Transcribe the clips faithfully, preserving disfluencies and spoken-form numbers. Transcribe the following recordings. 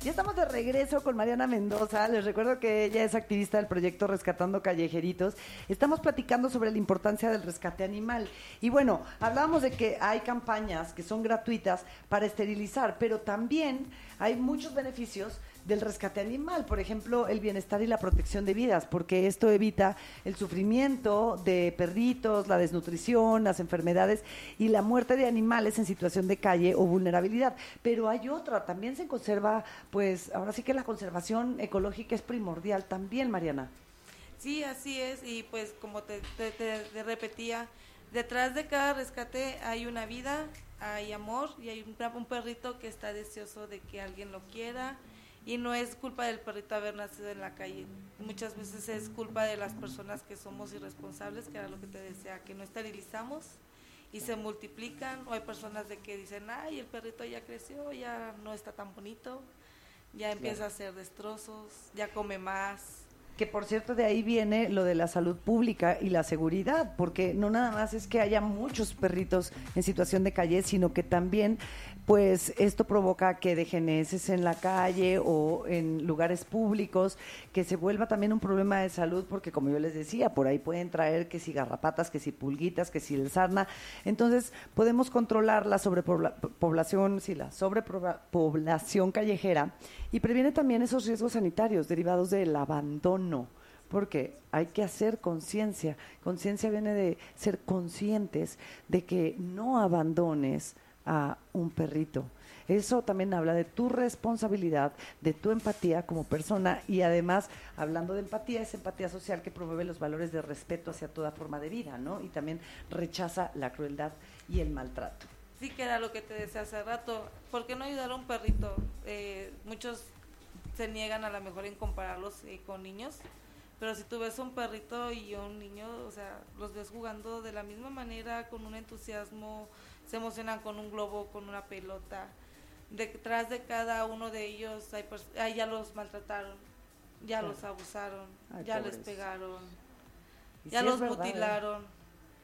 Ya estamos de regreso con Mariana Mendoza. Les recuerdo que ella es activista del proyecto Rescatando Callejeritos. Estamos platicando sobre la importancia del rescate animal. Y bueno, hablábamos de que hay campañas que son gratuitas para esterilizar, pero también hay muchos beneficios del rescate animal, por ejemplo, el bienestar y la protección de vidas, porque esto evita el sufrimiento de perritos, la desnutrición, las enfermedades y la muerte de animales en situación de calle o vulnerabilidad. Pero hay otra, también se conserva, pues ahora sí que la conservación ecológica es primordial también, Mariana. Sí, así es, y pues como te, te, te, te repetía, detrás de cada rescate hay una vida, hay amor y hay un, un perrito que está deseoso de que alguien lo quiera. Y no es culpa del perrito haber nacido en la calle, muchas veces es culpa de las personas que somos irresponsables, que era lo que te decía, que no esterilizamos y se multiplican, o hay personas de que dicen, ay, el perrito ya creció, ya no está tan bonito, ya empieza a hacer destrozos, ya come más. Que por cierto de ahí viene lo de la salud pública y la seguridad, porque no nada más es que haya muchos perritos en situación de calle, sino que también pues esto provoca que dejen heces en la calle o en lugares públicos, que se vuelva también un problema de salud, porque como yo les decía, por ahí pueden traer que si garrapatas, que si pulguitas, que si el sarna. Entonces podemos controlar la sobrepoblación, sí, la sobrepoblación callejera, y previene también esos riesgos sanitarios derivados del abandono, porque hay que hacer conciencia. Conciencia viene de ser conscientes de que no abandones a un perrito. Eso también habla de tu responsabilidad, de tu empatía como persona, y además, hablando de empatía, es empatía social que promueve los valores de respeto hacia toda forma de vida, ¿no? Y también rechaza la crueldad y el maltrato. Sí, que era lo que te decía hace rato, ¿por qué no ayudar a un perrito? Eh, muchos se niegan a lo mejor en compararlos eh, con niños, pero si tú ves un perrito y un niño, o sea, los ves jugando de la misma manera, con un entusiasmo, se emocionan con un globo, con una pelota. Detrás de cada uno de ellos hay pers- ah, ya los maltrataron, ya claro. los abusaron, Ay, ya pobres. les pegaron, ya sí los verdad, mutilaron. ¿eh?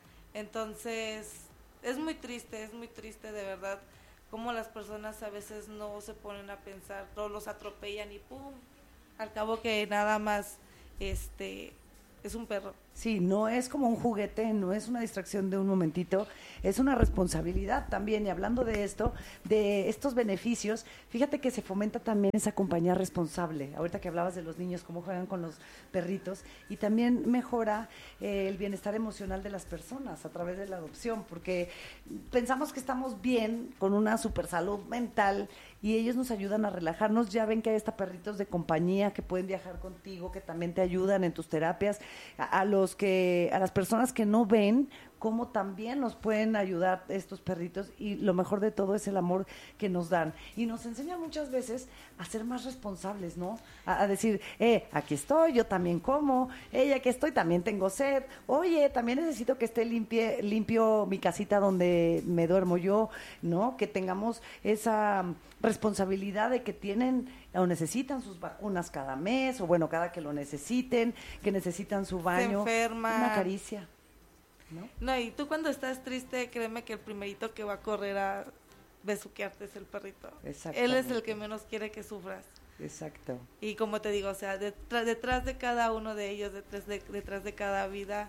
Entonces, es muy triste, es muy triste de verdad, cómo las personas a veces no se ponen a pensar, todos los atropellan y pum, al cabo que nada más este es un perro. Sí, no es como un juguete, no es una distracción de un momentito, es una responsabilidad también. Y hablando de esto, de estos beneficios, fíjate que se fomenta también esa compañía responsable. Ahorita que hablabas de los niños, cómo juegan con los perritos, y también mejora eh, el bienestar emocional de las personas a través de la adopción, porque pensamos que estamos bien, con una super salud mental, y ellos nos ayudan a relajarnos. Ya ven que hay hasta perritos de compañía que pueden viajar contigo, que también te ayudan en tus terapias. A, a los que a las personas que no ven, cómo también nos pueden ayudar estos perritos, y lo mejor de todo es el amor que nos dan, y nos enseñan muchas veces a ser más responsables, ¿no? A, a decir, eh, aquí estoy, yo también como, eh, aquí estoy, también tengo sed, oye, también necesito que esté limpie, limpio mi casita donde me duermo yo, ¿no? Que tengamos esa responsabilidad de que tienen o necesitan sus vacunas cada mes, o bueno, cada que lo necesiten, que necesitan su baño, se enferma, una caricia. ¿No? No, y tú cuando estás triste, créeme que el primerito que va a correr a besuquearte es el perrito. Él es el que menos quiere que sufras. Exacto. Y como te digo, o sea, detrás, detrás de cada uno de ellos, detrás de, detrás de cada vida,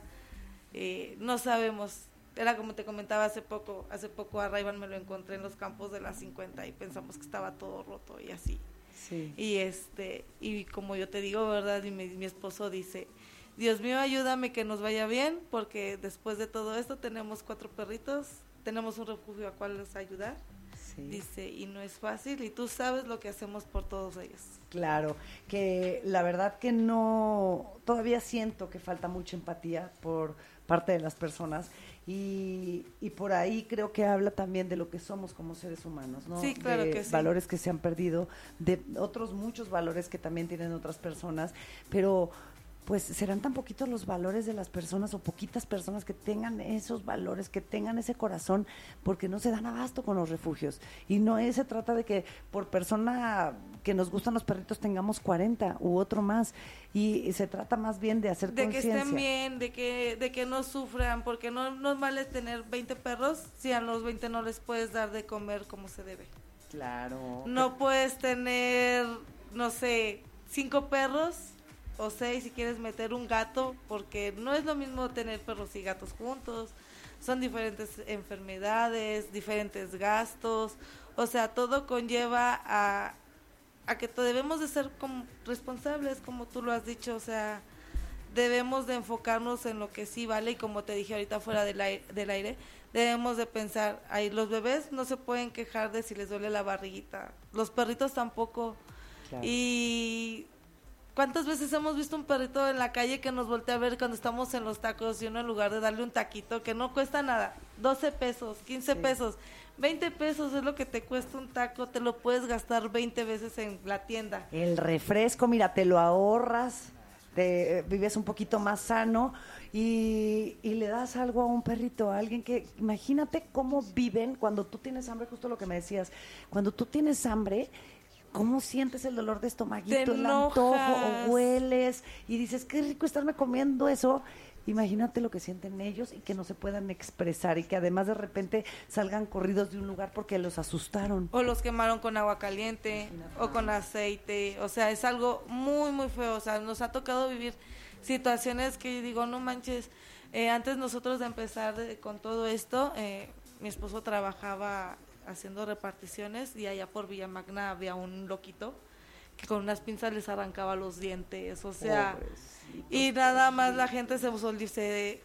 eh, no sabemos. Era como te comentaba hace poco, hace poco a Rayban me lo encontré en los campos de la cincuenta y pensamos que estaba todo roto y así. Sí. Y este, y como yo te digo, ¿verdad? Y mi, mi esposo dice, Dios mío, ayúdame que nos vaya bien, porque después de todo esto tenemos cuatro perritos, tenemos un refugio a cual les ayudar. Sí. Dice, y no es fácil, y tú sabes lo que hacemos por todos ellos. Claro, que la verdad que no, todavía siento que falta mucha empatía por parte de las personas, y, y por ahí creo que habla también de lo que somos como seres humanos, ¿no? Sí, claro de que sí. Valores que se han perdido, de otros muchos valores que también tienen otras personas, pero pues serán tan poquitos los valores de las personas, o poquitas personas que tengan esos valores, que tengan ese corazón, porque no se dan abasto con los refugios. Y no es, se trata de que por persona que nos gustan los perritos tengamos cuarenta u otro más, y, y se trata más bien de hacer de conciencia. Que estén bien, de que de que no sufran, porque no, no es mal tener veinte perros si a los veinte no les puedes dar de comer como se debe. Claro. No puedes tener, no sé, cinco perros o seis si quieres meter un gato, porque no es lo mismo tener perros y gatos juntos. Son diferentes enfermedades, diferentes gastos. O sea, todo conlleva a, a que debemos de ser como responsables, como tú lo has dicho. O sea, debemos de enfocarnos en lo que sí vale, y como te dije ahorita fuera del aire, del aire debemos de pensar, ahí los bebés no se pueden quejar de si les duele la barriguita, los perritos tampoco. Claro. Y ¿cuántas veces hemos visto un perrito en la calle que nos voltea a ver cuando estamos en los tacos, y uno en lugar de darle un taquito que no cuesta nada, doce pesos, quince sí. pesos, veinte pesos es lo que te cuesta un taco, te lo puedes gastar veinte veces en la tienda. El refresco, mira, te lo ahorras, te, eh, vives un poquito más sano, y, y le das algo a un perrito, a alguien que, imagínate cómo viven cuando tú tienes hambre, justo lo que me decías, cuando tú tienes hambre, ¿cómo sientes el dolor de estomaguito, el antojo, o hueles y dices, qué rico estarme comiendo eso? Imagínate lo que sienten ellos y que no se puedan expresar, y que además de repente salgan corridos de un lugar porque los asustaron. O los quemaron con agua caliente, imagínate, o con aceite. O sea, es algo muy, muy feo. O sea, nos ha tocado vivir situaciones que digo, no manches. Eh, antes nosotros de empezar de, con todo esto, eh, mi esposo trabajaba haciendo reparticiones, y allá por Villa Magna había un loquito que con unas pinzas les arrancaba los dientes, o sea, Pobrecito, y nada más la gente se dice,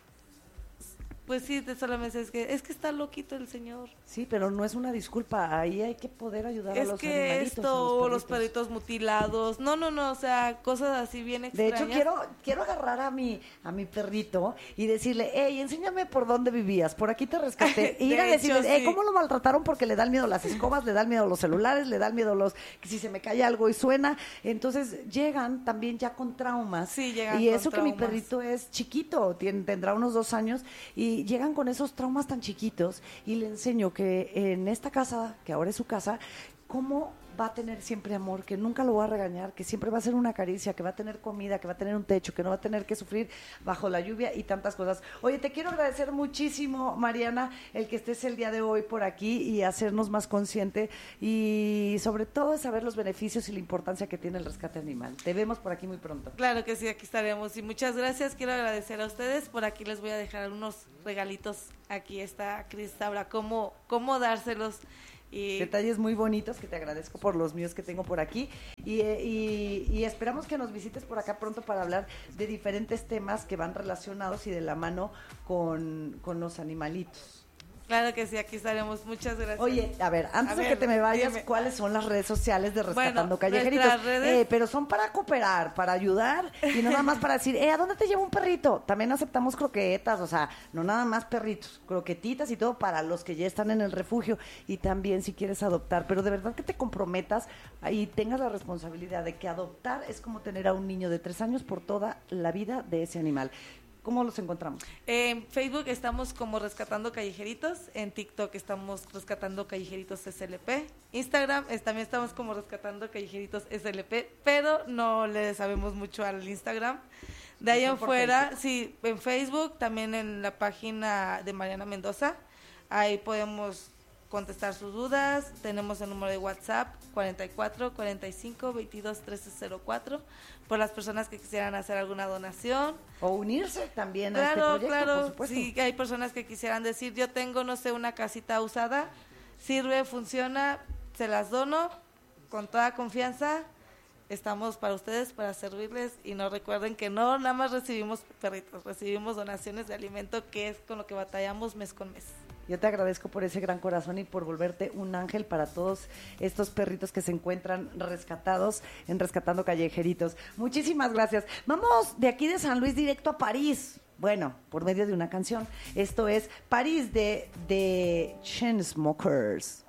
pues sí, solamente es que es que está loquito el señor. Sí, pero no es una disculpa, ahí hay que poder ayudar es a los que animalitos. Esto, los perritos. los perritos mutilados, no, no, no, o sea, cosas así bien extrañas. De hecho, quiero quiero agarrar a mi a mi perrito y decirle, hey, enséñame por dónde vivías, por aquí te rescaté. Y ir a decirle, hey, sí. ¿cómo lo maltrataron? Porque le dan miedo las escobas, le dan miedo los celulares, le dan miedo los, que si se me cae algo y suena. Entonces, llegan también ya con traumas. Sí, llegan Y con eso traumas. Que mi perrito es chiquito, tiene, tendrá unos dos años, y llegan con esos traumas tan chiquitos, y le enseño que en esta casa, que ahora es su casa, cómo va a tener siempre amor, que nunca lo va a regañar, que siempre va a ser una caricia, que va a tener comida, que va a tener un techo, que no va a tener que sufrir bajo la lluvia y tantas cosas. Oye, te quiero agradecer muchísimo, Mariana, el que estés el día de hoy por aquí y hacernos más consciente, y sobre todo saber los beneficios y la importancia que tiene el rescate animal. Te vemos por aquí muy pronto. Claro que sí, aquí estaremos, y muchas gracias. Quiero agradecer a ustedes. Por aquí les voy a dejar unos regalitos. Aquí está Cris sabrá cómo, cómo dárselos. Y detalles muy bonitos que te agradezco por los míos que tengo por aquí, y, y, y esperamos que nos visites por acá pronto para hablar de diferentes temas que van relacionados y de la mano con, con los animalitos. Claro que sí, aquí estaremos. Muchas gracias. Oye, a ver, antes a de ver, que te me vayas, dime. ¿Cuáles son las redes sociales de Rescatando bueno, Callejeritos? Redes... Eh, pero son para cooperar, para ayudar, y no nada más para decir, eh, ¿a dónde te lleva un perrito? También aceptamos croquetas, o sea, no nada más perritos, croquetitas y todo para los que ya están en el refugio, y también si quieres adoptar, pero de verdad que te comprometas y tengas la responsabilidad de que adoptar es como tener a un niño de tres años por toda la vida de ese animal. ¿Cómo los encontramos? En Facebook estamos como Rescatando Callejeritos, en TikTok estamos Rescatando Callejeritos S L P, Instagram es, también estamos como Rescatando Callejeritos S L P, pero no le sabemos mucho al Instagram. De ahí en fuera, sí, en Facebook, también en la página de Mariana Mendoza, ahí podemos contestar sus dudas. Tenemos el número de WhatsApp cuarenta y cuatro, cuarenta y cinco, veintidós, trece cero cuatro, por las personas que quisieran hacer alguna donación. O unirse también claro, a este proyecto, claro, por supuesto. Sí, hay personas que quisieran decir, yo tengo, no sé, una casita usada, sirve, funciona, se las dono con toda confianza. Estamos para ustedes, para servirles, y no recuerden que no nada más recibimos perritos, recibimos donaciones de alimento, que es con lo que batallamos mes con mes. Yo te agradezco por ese gran corazón y por volverte un ángel para todos estos perritos que se encuentran rescatados en Rescatando Callejeritos. Muchísimas gracias. Vamos de aquí de San Luis directo a París. Bueno, por medio de una canción. Esto es París de The Chainsmokers.